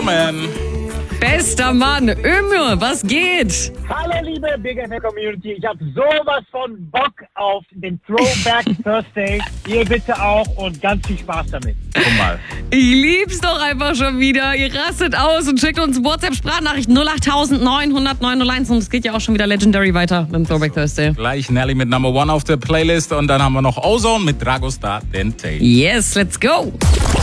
Man. Bester Mann, Ömür, was geht? Hallo liebe Big FM Community, ich habe sowas von Bock auf den Throwback Thursday. Ihr bitte auch und ganz viel Spaß damit. Guck mal. Ich lieb's doch einfach schon wieder. Ihr rastet aus und schickt uns WhatsApp-Sprachnachricht 08900 und es geht ja auch schon wieder Legendary weiter mit dem Throwback Thursday. Gleich Nelly mit Number One auf der Playlist und dann haben wir noch Ozone mit Dragostar Dente. Yes, let's go.